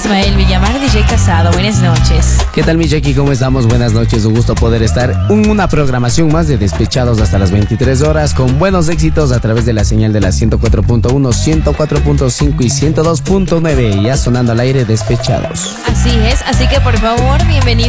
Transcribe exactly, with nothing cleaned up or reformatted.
Ismael Villamar, D J Casado. Buenas noches. ¿Qué tal, mi Jackie? ¿Cómo estamos? Buenas noches. Un gusto poder estar en una programación más de Despechados hasta las veintitrés horas con buenos éxitos a través de la señal de la ciento cuatro punto uno, ciento cuatro punto cinco y ciento dos punto nueve. Ya sonando al aire Despechados. Así es, así que por favor, bienvenido